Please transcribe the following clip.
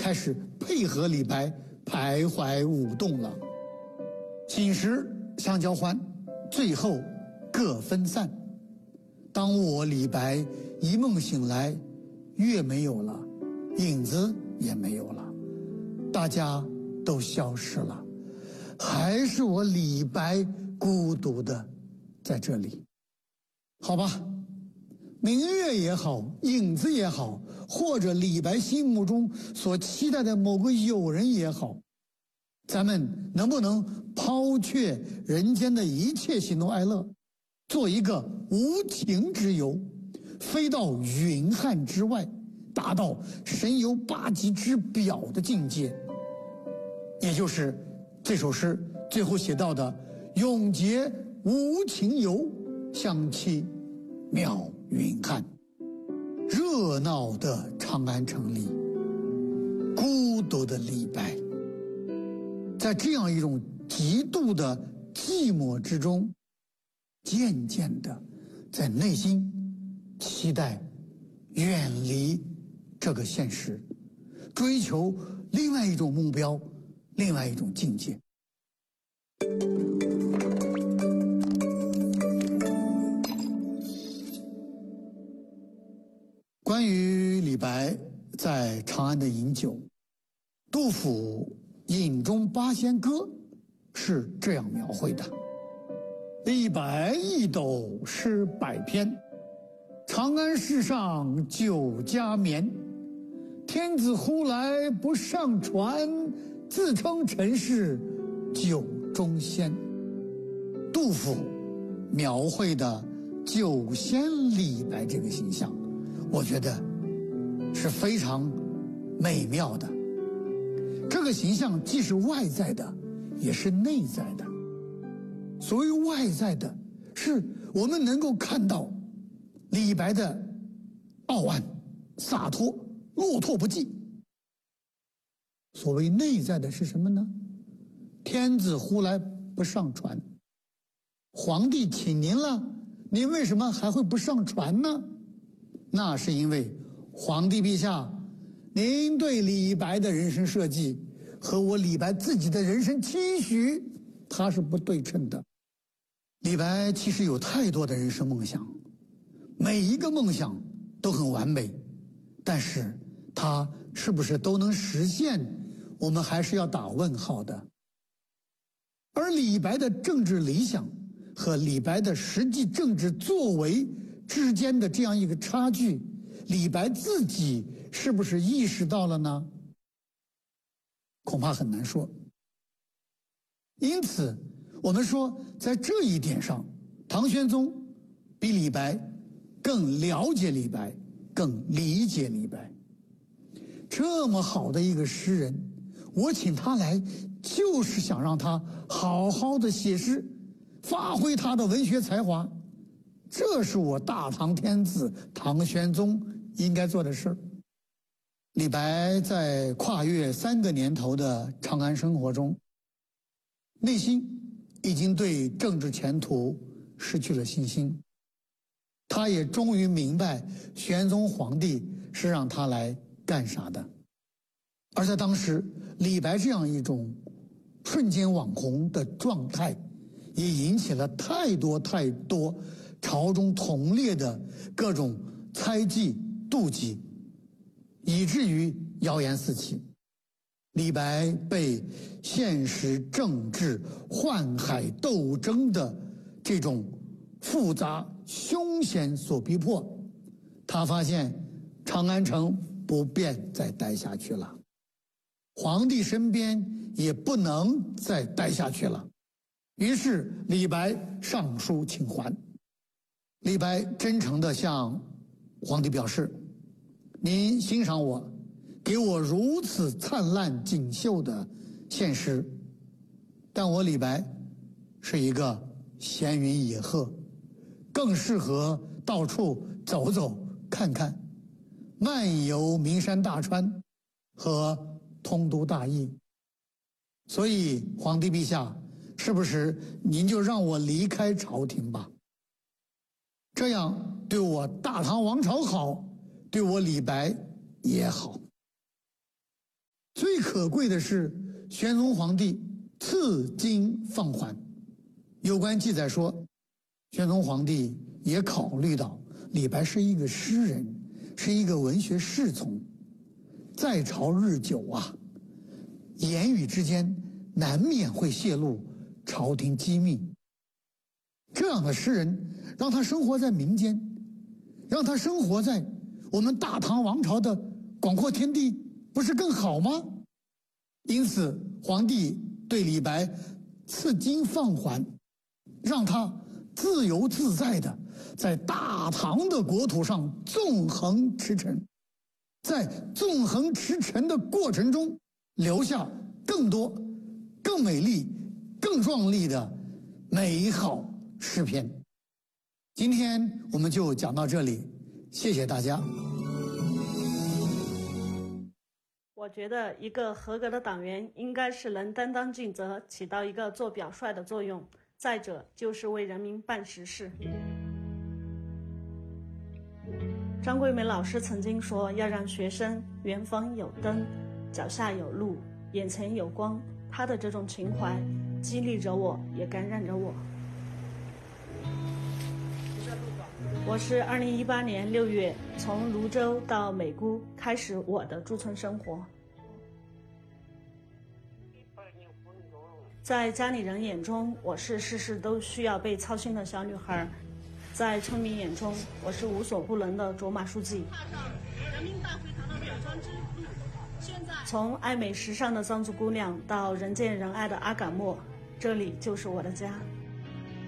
开始配合李白徘徊舞动了。醒时相交欢，最后各分散。当我李白一梦醒来，月没有了，影子也没有了，大家都消失了，还是我李白孤独的在这里。好吧，明月也好，影子也好，或者李白心目中所期待的某个友人也好，咱们能不能抛却人间的一切喜怒哀乐，做一个无情之游，飞到云汉之外，达到神游八极之表的境界，也就是这首诗最后写到的永结无情游，相期邈云汉。热闹的长安城里，孤独的李白，在这样一种极度的寂寞之中，渐渐的在内心期待远离这个现实，追求另外一种目标，另外一种境界。关于李白在长安的饮酒，杜甫《饮中八仙歌》是这样描绘的：李白一斗诗百篇，长安市上酒家眠。天子呼来不上船，自称臣是酒中仙。杜甫描绘的酒仙李白这个形象，我觉得是非常美妙的。这个形象既是外在的，也是内在的。所谓外在的，是我们能够看到李白的傲岸、洒脱、落拓不羁。所谓内在的是什么呢？天子呼来不上船，皇帝请您了，您为什么还会不上船呢？那是因为皇帝陛下，您对李白的人生设计和我李白自己的人生期许，它是不对称的。李白其实有太多的人生梦想，每一个梦想都很完美，但是他是不是都能实现，我们还是要打问号的。而李白的政治理想和李白的实际政治作为之间的这样一个差距，李白自己是不是意识到了呢？恐怕很难说。因此我们说，在这一点上，唐玄宗比李白更了解李白，更理解李白。这么好的一个诗人，我请他来就是想让他好好的写诗，发挥他的文学才华，这是我大唐天子唐玄宗应该做的事。李白在跨越3个年头的长安生活中，内心已经对政治前途失去了信心，他也终于明白玄宗皇帝是让他来干啥的。而在当时，李白这样一种瞬间网红的状态，也引起了太多朝中同列的各种猜忌、妒忌，以至于谣言四起。李白被现实政治宦海斗争的这种复杂凶险所逼迫，他发现长安城不便再待下去了，皇帝身边也不能再待下去了。于是李白上书请还。李白真诚地向皇帝表示，您欣赏我，给我如此灿烂锦绣的现实，但我李白是一个闲云野鹤，更适合到处走走看看，漫游名山大川和通都大邑。所以皇帝陛下，是不是您就让我离开朝廷吧？这样对我大唐王朝好，对我李白也好。 最可贵的是，玄宗皇帝赐金放还。有关记载说，玄宗皇帝也考虑到李白是一个诗人，是一个文学侍从，在朝日久啊，言语之间难免会泄露朝廷机密。这样的诗人，让他生活在民间，让他生活在我们大唐王朝的广阔天地，不是更好吗？因此，皇帝对李白赐金放还，让他自由自在的在大唐的国土上纵横驰骋，在纵横驰骋的过程中，留下更多、更美丽、更壮丽的美好诗篇。今天我们就讲到这里，谢谢大家。 我觉得一个合格的党员应该是能担当尽责，起到一个做表率的作用，再者就是为人民办实事。张桂梅老师曾经说，要让学生远方有灯，脚下有路，眼前有光。他的这种情怀激励着我，也感染着我。我是2018年6月从泸州到美姑开始我的驻村生活。在家里人眼中，我是事事都需要被操心的小女孩；在村民眼中，我是无所不能的卓玛书记。人民大会堂的表彰之路，从爱美时尚的藏族姑娘到人见人爱的阿感莫，这里就是我的家。